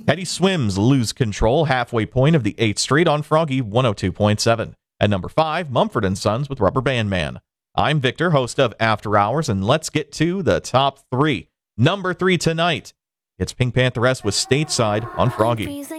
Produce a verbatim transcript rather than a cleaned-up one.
Teddy Swims, Lose Control, halfway point of the eighth Street on Froggy one oh two point seven. At number five, Mumford and Sons with Rubber Band Man. I'm Victor, host of After Hours, and let's get to the top three. Number three tonight, it's Pink Pantheress with Stateside on Froggy.